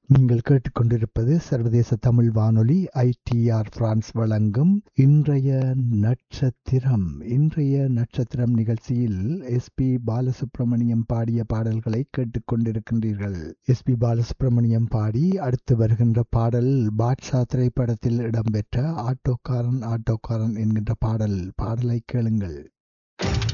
நீங்கள் கேட்டுக்கொண்டிருப்பது சர்வதேச தமிழ் வானொலி ஐடிஆர் பிரான்ஸ் வழங்கும் இன்றைய நட்சத்திரம். இன்றைய நட்சத்திரம் நிகழ்ச்சியில் எஸ்பி பாலசுப்ரமணியம் பாடிய பாடல்களை கேட்டுக்கொண்டிருக்கின்றீர்கள். எஸ்பி பாலசுப்ரமணியம் பாடி அடுத்து வருகின்ற பாடல் பாட்ஷா திரைப்படத்தில் இடம்பெற்ற ஆட்டோக்காரன் ஆட்டோக்காரன் என்கின்ற பாடலை கேளுங்கள்.